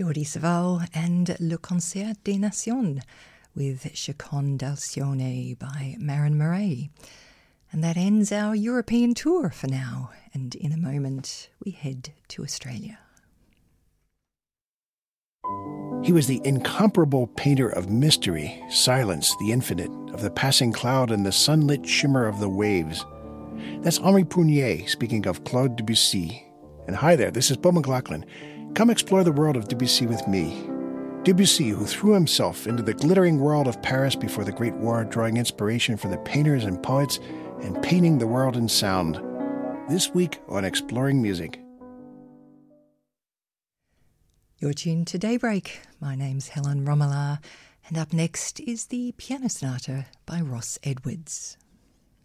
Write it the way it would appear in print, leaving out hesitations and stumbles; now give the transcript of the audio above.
Jordi Savall and Le Concert des Nations with Chacon d'Alcione by Maren Murray. And that ends our European tour for now, and in a moment we head to Australia. He was the incomparable painter of mystery, silence, the infinite, of the passing cloud and the sunlit shimmer of the waves. That's Henri Prunier speaking of Claude Debussy. And hi there, this is Beau McLaughlin. Come explore the world of Debussy with me. Debussy, who threw himself into the glittering world of Paris before the Great War, drawing inspiration from the painters and poets and painting the world in sound. This week on Exploring Music. You're tuned to Daybreak. My name's Helen Romola, and up next is the Piano Sonata by Ross Edwards.